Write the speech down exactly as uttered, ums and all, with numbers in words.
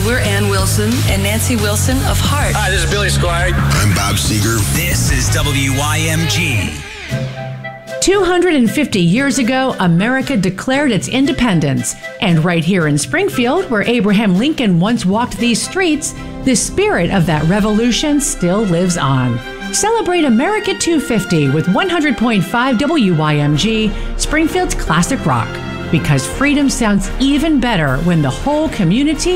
we're Ann Wilson and Nancy Wilson of Heart. Hi, this is Billy Squire. I'm Bob Seger. This is W Y M G. two hundred fifty years ago, America declared its independence. And right here in Springfield, where Abraham Lincoln once walked these streets, the spirit of that revolution still lives on. Celebrate America two fifty with one hundred point five W Y M G, Springfield's classic rock. Because freedom sounds even better when the whole community